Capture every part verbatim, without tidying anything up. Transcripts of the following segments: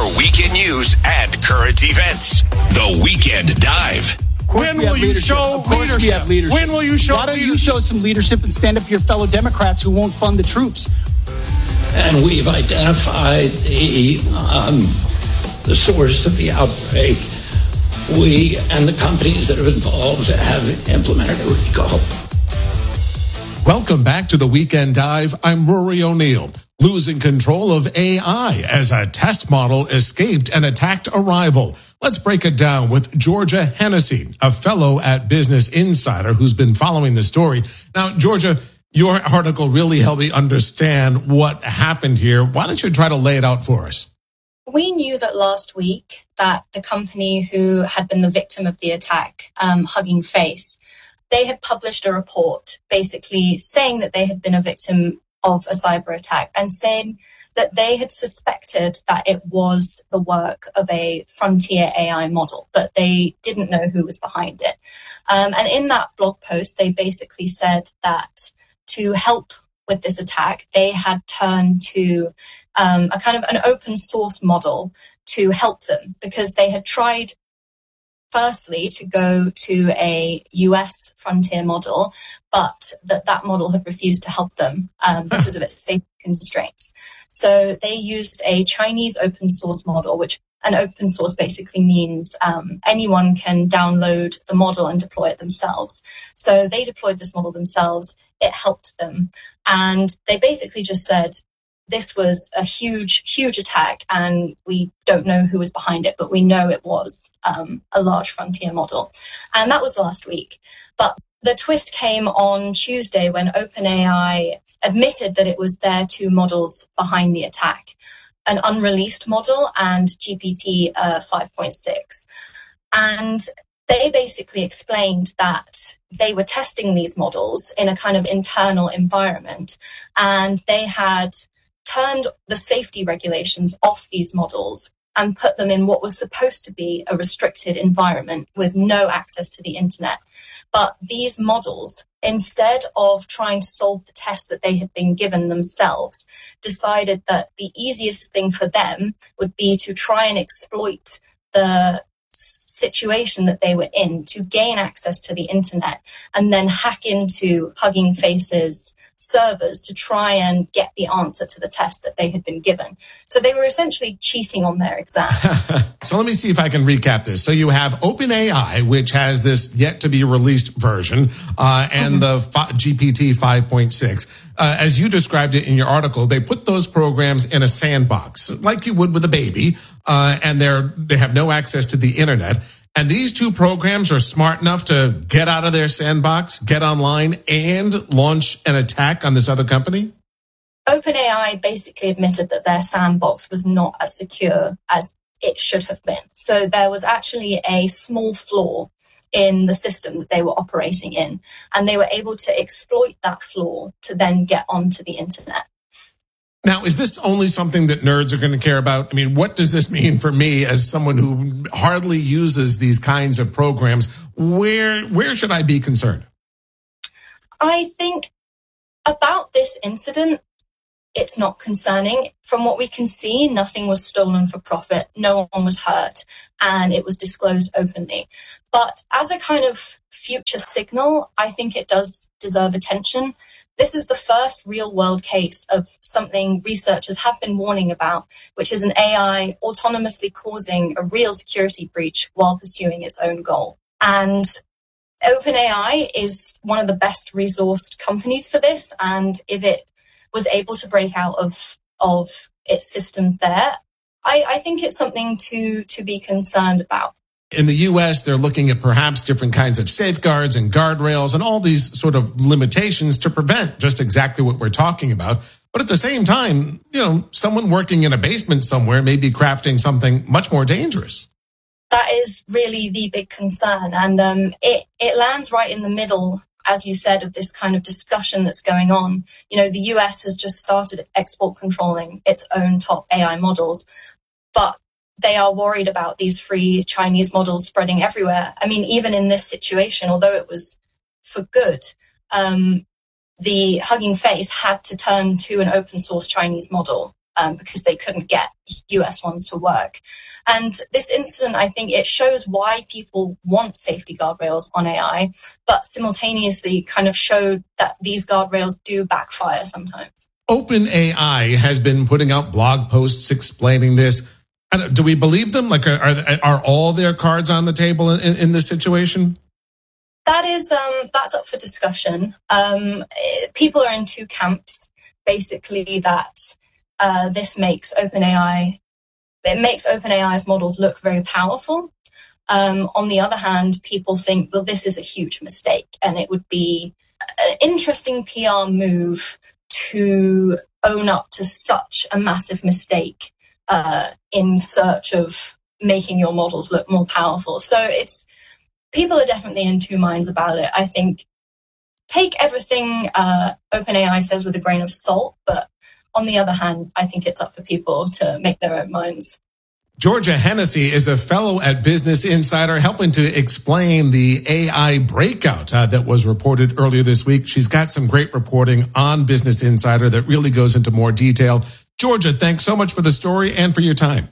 weekend news and current events. The Weekend Dive. When will you show leadership? leadership? When will you show Why don't leadership? you show some leadership and stand up for your fellow Democrats who won't fund the troops? And we've identified the, um, the source of the outbreak. We and the companies that are involved have implemented a recall. Welcome back to the Weekend Dive. I'm Rory O'Neill. Losing control of A I as a test model escaped an attacked a rival. Let's break it down with Georgia Hennessy, a fellow at Business Insider who's been following the story. Now, Georgia, your article really helped me understand what happened here. Why don't you try to lay it out for us? We knew that last week that the company who had been the victim of the attack, um, Hugging Face, they had published a report basically saying that they had been a victim of a cyber attack and saying that they had suspected that it was the work of a frontier A I model, but they didn't know who was behind it. Um, and in that blog post, they basically said that to help with this attack, they had turned to um, a kind of an open source model to help them because they had tried firstly to go to a U S frontier model, but that that model had refused to help them um, because of its safety constraints. So they used a Chinese open source model, which an open source basically means um, anyone can download the model and deploy it themselves. So they deployed this model themselves. It helped them. And they basically just said, this was a huge, huge attack, and we don't know who was behind it, but we know it was um, a large frontier model. And that was last week. But the twist came on Tuesday when OpenAI admitted that it was their two models behind the attack, an unreleased model and G P T uh, five point six. And they basically explained that they were testing these models in a kind of internal environment, and they had turned the safety regulations off these models and put them in what was supposed to be a restricted environment with no access to the internet. But these models, instead of trying to solve the test that they had been given themselves, decided that the easiest thing for them would be to try and exploit the situation that they were in to gain access to the internet and then hack into Hugging Face's servers to try and get the answer to the test that they had been given. So they were essentially cheating on their exam. So let me see if I can recap this. So you have OpenAI, which has this yet to be released version, uh, and mm-hmm. the G P T five point six. Uh, as you described it in your article, they put those programs in a sandbox, like you would with a baby, uh, and they're they have no access to the internet. And these two programs are smart enough to get out of their sandbox, get online, and launch an attack on this other company? OpenAI basically admitted that their sandbox was not as secure as it should have been. So there was actually a small flaw in the system that they were operating in, and they were able to exploit that flaw to then get onto the internet. Now, is this only something that nerds are going to care about? I mean, what does this mean for me as someone who hardly uses these kinds of programs? Where where should I be concerned? I think about this incident, it's not concerning. From what we can see, nothing was stolen for profit. No one was hurt, and it was disclosed openly. But as a kind of future signal, I think it does deserve attention. This is the first real-world case of something researchers have been warning about, which is an A I autonomously causing a real security breach while pursuing its own goal. And OpenAI is one of the best resourced companies for this, and if it was able to break out of of its systems there, I, I think it's something to to be concerned about. In the U S, they're looking at perhaps different kinds of safeguards and guardrails and all these sort of limitations to prevent just exactly what we're talking about. But at the same time, you know, someone working in a basement somewhere may be crafting something much more dangerous. That is really the big concern. And um, it, it lands right in the middle, as you said, of this kind of discussion that's going on. You know, the U S has just started export controlling its own top A I models, but they are worried about these free Chinese models spreading everywhere. I mean, even in this situation, although it was for good, um, the Hugging Face had to turn to an open source Chinese model um, because they couldn't get U S ones to work. And this incident, I think it shows why people want safety guardrails on A I, but simultaneously kind of showed that these guardrails do backfire sometimes. OpenAI has been putting out blog posts explaining this. Do we believe them? Like, are are all their cards on the table in, in this situation? That is, um, that's up for discussion. Um, people are in two camps, basically, that uh, this makes OpenAI, it makes OpenAI's models look very powerful. Um, on the other hand, people think, well, this is a huge mistake, and it would be an interesting P R move to own up to such a massive mistake uh, in search of making your models look more powerful. So it's, people are definitely in two minds about it. I think take everything uh, OpenAI says with a grain of salt, but on the other hand, I think it's up for people to make their own minds. Georgia Hennessy is a fellow at Business Insider, helping to explain the A I breakout uh, that was reported earlier this week. She's got some great reporting on Business Insider that really goes into more detail. Georgia, thanks so much for the story and for your time.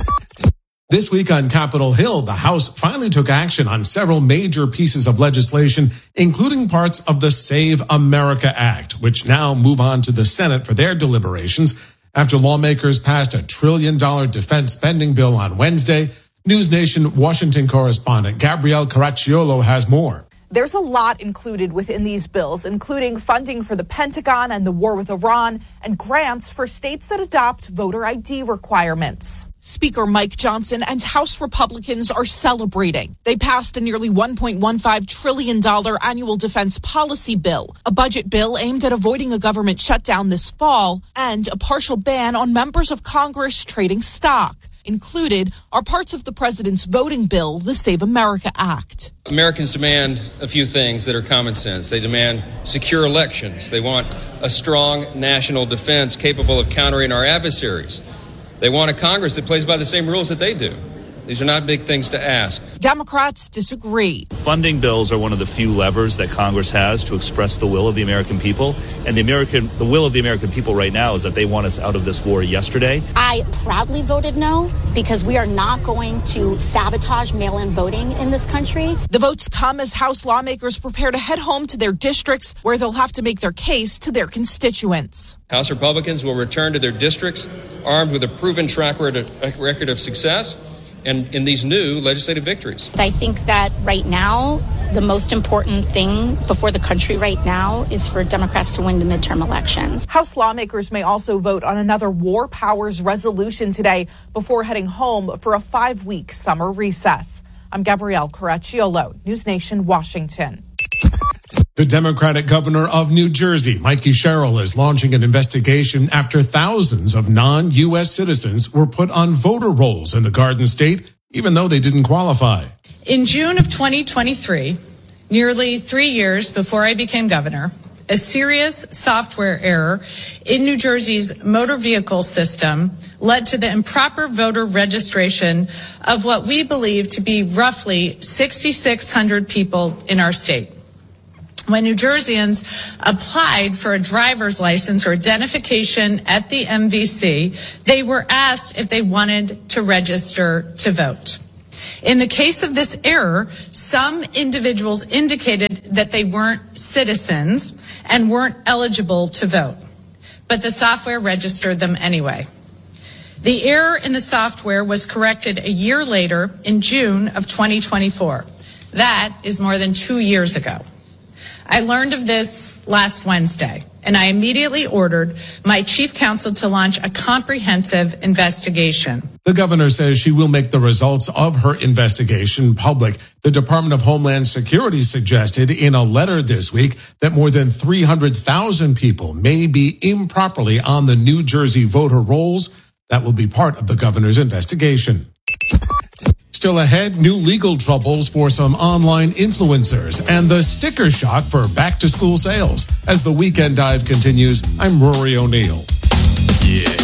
This week on Capitol Hill, the House finally took action on several major pieces of legislation, including parts of the Save America Act, which now move on to the Senate for their deliberations. After lawmakers passed a trillion dollar defense spending bill on Wednesday, News Nation Washington correspondent Gabrielle Caracciolo has more. There's a lot included within these bills, including funding for the Pentagon and the war with Iran, and grants for states that adopt voter I D requirements. Speaker Mike Johnson and House Republicans are celebrating. They passed a nearly one point one five trillion dollars annual defense policy bill, a budget bill aimed at avoiding a government shutdown this fall, and a partial ban on members of Congress trading stock. Included are parts of the president's voting bill, the Save America Act. Americans demand a few things that are common sense. They demand secure elections. They want a strong national defense capable of countering our adversaries. They want a Congress that plays by the same rules that they do. These are not big things to ask. Democrats disagree. Funding bills are one of the few levers that Congress has to express the will of the American people. And the American, the will of the American people right now is that they want us out of this war yesterday. I proudly voted no because we are not going to sabotage mail-in voting in this country. The votes come as House lawmakers prepare to head home to their districts where they'll have to make their case to their constituents. House Republicans will return to their districts armed with a proven track record of success and in these new legislative victories. I think that right now, the most important thing before the country right now is for Democrats to win the midterm elections. House lawmakers may also vote on another war powers resolution today before heading home for a five-week summer recess. I'm Gabrielle Caracciolo, News Nation, Washington. The Democratic governor of New Jersey, Mikey Sherrill, is launching an investigation after thousands of non-U S citizens were put on voter rolls in the Garden State, even though they didn't qualify. In June of twenty twenty-three, nearly three years before I became governor, a serious software error in New Jersey's motor vehicle system led to the improper voter registration of what we believe to be roughly six thousand six hundred people in our state. When New Jerseyans applied for a driver's license or identification at the M V C, they were asked if they wanted to register to vote. In the case of this error, some individuals indicated that they weren't citizens and weren't eligible to vote, but the software registered them anyway. The error in the software was corrected a year later in June of twenty twenty-four. That is more than two years ago. I learned of this last Wednesday, and I immediately ordered my chief counsel to launch a comprehensive investigation. The governor says she will make the results of her investigation public. The Department of Homeland Security suggested in a letter this week that more than three hundred thousand people may be improperly on the New Jersey voter rolls. That will be part of the governor's investigation. Still ahead, new legal troubles for some online influencers and the sticker shock for back-to-school sales. As the Weekend Dive continues, I'm Rory O'Neill. Yeah.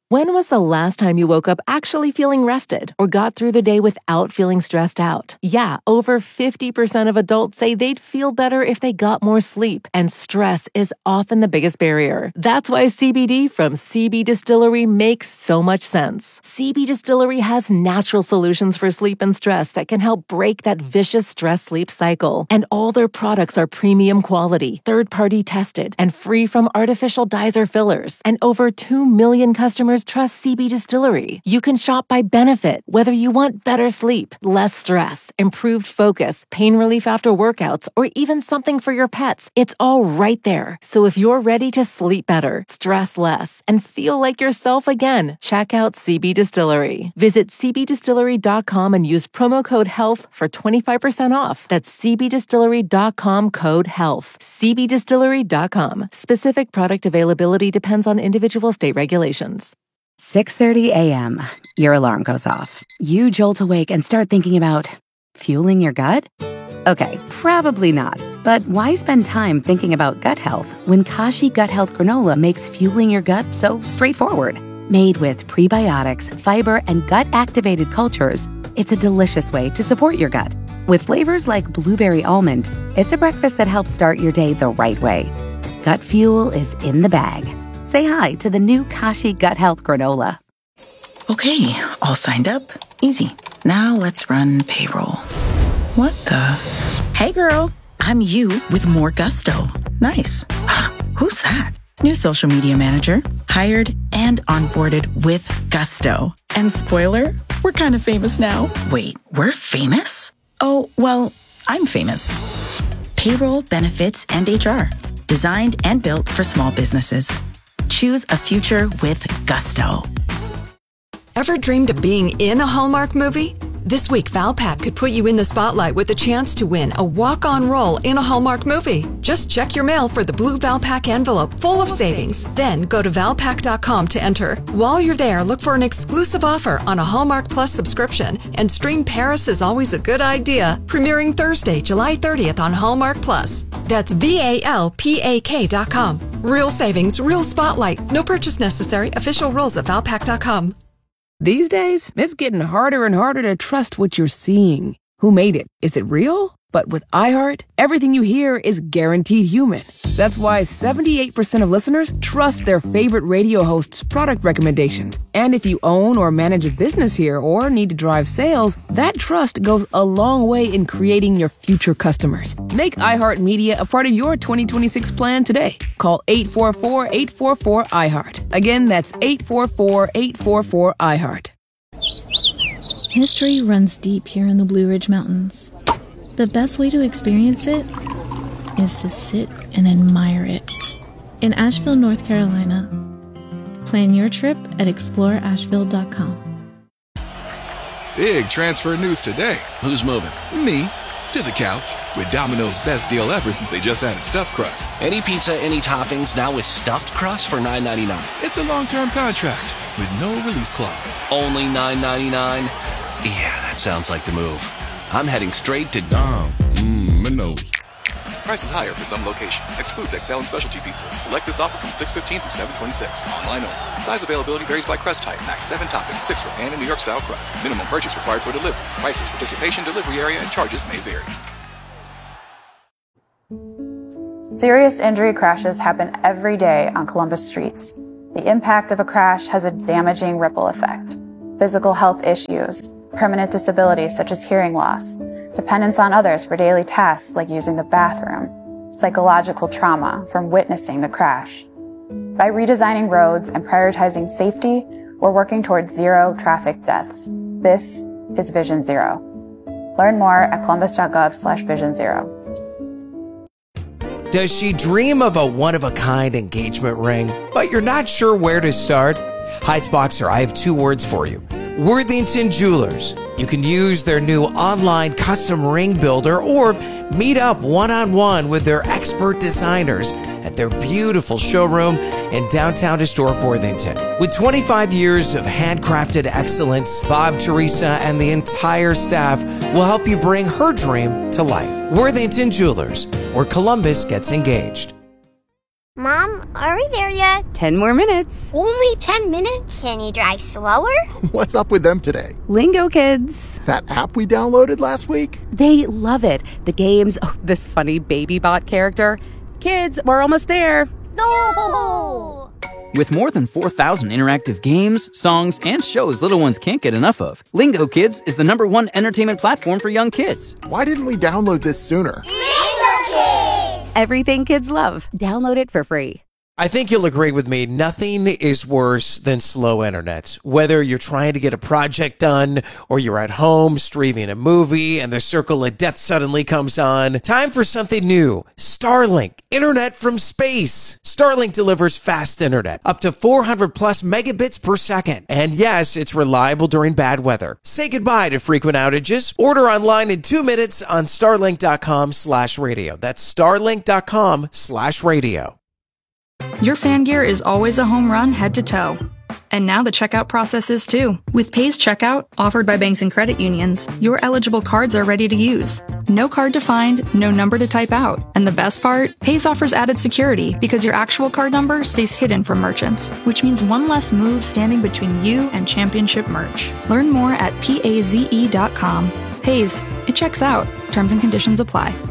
When was the last time you woke up actually feeling rested or got through the day without feeling stressed out? Yeah, over fifty percent of adults say they'd feel better if they got more sleep, and stress is often the biggest barrier. That's why C B D from C B Distillery makes so much sense. C B Distillery has natural solutions for sleep and stress that can help break that vicious stress-sleep cycle. And all their products are premium quality, third-party tested, and free from artificial dyes or fillers. And over two million customers trust C B Distillery. You can shop by benefit, whether you want better sleep, less stress, improved focus, pain relief after workouts, or even something for your pets. It's all right there. So if you're ready to sleep better, stress less, and feel like yourself again, check out C B Distillery. Visit c b distillery dot com and use promo code HEALTH for twenty-five percent off. That's c b distillery dot com code HEALTH. c b distillery dot com. Specific product availability depends on individual state regulations. six thirty a.m. Your alarm goes off. You jolt awake and start thinking about fueling your gut? Okay, probably not. But why spend time thinking about gut health when Kashi Gut Health Granola makes fueling your gut so straightforward? Made with prebiotics, fiber, and gut-activated cultures, it's a delicious way to support your gut. With flavors like blueberry almond, it's a breakfast that helps start your day the right way. Gut fuel is in the bag. Say hi to the new Kashi Gut Health Granola. Okay, all signed up. Easy. Now let's run payroll. What the? Hey girl, I'm you with more gusto. Nice. Who's that? New social media manager. Hired and onboarded with gusto. And spoiler, we're kind of famous now. Wait, we're famous? Oh, well, I'm famous. Payroll, benefits, and H R. Designed and built for small businesses. Choose a future with gusto. Ever dreamed of being in a Hallmark movie? This week, Valpak could put you in the spotlight with a chance to win a walk-on role in a Hallmark movie. Just check your mail for the blue Valpak envelope full of savings. Then go to valpak dot com to enter. While you're there, look for an exclusive offer on a Hallmark Plus subscription and stream Paris is Always a Good Idea, premiering Thursday, July thirtieth on Hallmark Plus. That's V A L P A K dot com. Real savings, real spotlight. No purchase necessary. Official rules at valpak dot com. These days, it's getting harder and harder to trust what you're seeing. Who made it? Is it real? But with iHeart, everything you hear is guaranteed human. That's why seventy-eight percent of listeners trust their favorite radio host's product recommendations. And if you own or manage a business here or need to drive sales, that trust goes a long way in creating your future customers. Make iHeart Media a part of your twenty twenty-six plan today. Call eight four four, eight four four, iHeart. Again, that's eight four four, eight four four, iHeart. History runs deep here in the Blue Ridge Mountains. The best way to experience it is to sit and admire it. In Asheville, North Carolina. Plan your trip at explore asheville dot com. Big transfer news today. Who's moving? Me. To the couch. With Domino's best deal ever since they just added stuffed crust. Any pizza, any toppings, now with stuffed crust for nine ninety-nine. It's a long-term contract with no release clause. Only nine ninety-nine? Yeah, that sounds like the move. I'm heading straight to Dom. Mmm, Minos. Prices higher for some locations. Excludes X L and specialty pizzas. Select this offer from six fifteen through seven twenty-six. Online only. Size availability varies by crust type. Max seven toppings, six for pan and New York style crust. Minimum purchase required for delivery. Prices, participation, delivery area, and charges may vary. Serious injury crashes happen every day on Columbus streets. The impact of a crash has a damaging ripple effect. Physical health issues, permanent disabilities such as hearing loss, dependence on others for daily tasks like using the bathroom, psychological trauma from witnessing the crash. By redesigning roads and prioritizing safety, we're working towards zero traffic deaths. This is Vision Zero. Learn more at columbus.gov slash vision zero. Does she dream of a one-of-a-kind engagement ring, but you're not sure where to start? Heights Boxer, I have two words for you. Worthington Jewelers. You can use their new online custom ring builder or meet up one-on-one with their expert designers at their beautiful showroom in downtown historic Worthington. With twenty-five years of handcrafted excellence, Bob, Teresa, and the entire staff will help you bring her dream to life. Worthington Jewelers, where Columbus gets engaged. Mom, are we there yet? Ten more minutes. Only ten minutes? Can you drive slower? What's up with them today? Lingo Kids. That app we downloaded last week? They love it. The games, oh, this funny baby bot character. Kids, we're almost there. No! With more than four thousand interactive games, songs, and shows little ones can't get enough of, Lingo Kids is the number one entertainment platform for young kids. Why didn't we download this sooner? Lingo Kids! Everything kids love. Download it for free. I think you'll agree with me. Nothing is worse than slow internet. Whether you're trying to get a project done or you're at home streaming a movie and the circle of death suddenly comes on. Time for something new. Starlink. Internet from space. Starlink delivers fast internet. Up to four hundred plus megabits per second. And yes, it's reliable during bad weather. Say goodbye to frequent outages. Order online in two minutes on starlink.com slash radio. That's starlink.com slash radio. Your fan gear is always a home run head to toe. And now the checkout process is too. With Pays Checkout, offered by banks and credit unions, your eligible cards are ready to use. No card to find, no number to type out. And the best part? Pays offers added security because your actual card number stays hidden from merchants, which means one less move standing between you and championship merch. Learn more at paze dot com. Pays, it checks out. Terms and conditions apply.